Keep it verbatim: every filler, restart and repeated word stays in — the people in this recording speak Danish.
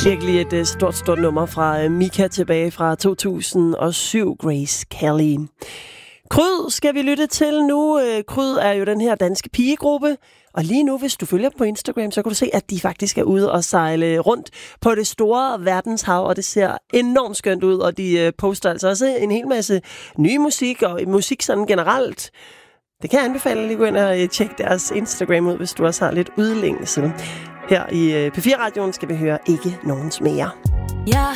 Virkelig et uh, stort, stort nummer fra uh, Mika tilbage fra to tusind og syv, Grace Kelly. Kryd skal vi lytte til nu. Uh, Kryd er jo den her danske pigegruppe. Og lige nu, hvis du følger på Instagram, så kan du se, at de faktisk er ude og sejle rundt på det store verdenshav, og det ser enormt skønt ud, og de uh, poster altså også en hel masse ny musik, og musik sådan generelt. Det kan jeg anbefale at lige gå ind og tjekke deres Instagram ud, hvis du også har lidt udlængsel. Her i P fire-radioen skal vi høre Ikke Nogens Mere. Ja.